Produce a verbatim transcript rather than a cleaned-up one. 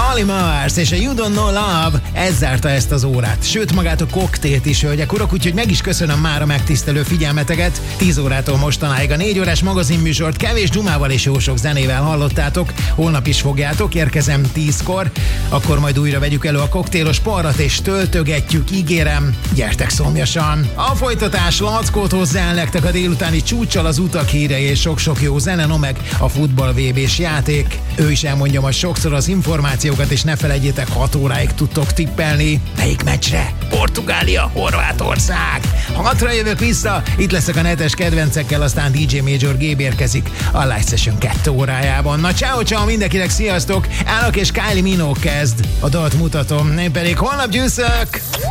Ali Mars és a You Don't Know Love, ez zárta ezt az órát. Sőt, magát a koktélt is, hölgyek, urak, úgyhogy meg is köszönöm már a megtisztelő figyelmeteket. tíz órától mostanáig a négy órás magazinműsort kevés dzsumával és jó sok zenével hallottátok. Holnap is fogjátok, érkezem tízkor. Akkor majd újra vegyük elő a koktélos parrat és töltögetjük, ígérem. Gyertek szomjasan! A folytatás Lackót hozzá el nektek a délutáni csúccsal, az utak hírei és sok-sok jó zene, no meg a futball vé bés játék. Ő is elmondja majd sokszor az információkat, és ne felejtjétek, hat óráig tudtok tippelni. Melyik meccsre? Portugália, Horvátország. Hatra jövök vissza, itt leszek a netes kedvencekkel, aztán dé dzsé Major Gabe érkezik a Live Session kettő órájában. Na ciao ciao mindenkinek, sziasztok! Állok és Kylie Minogue kezd. A dalt mutatom, én pedig holnap győzök!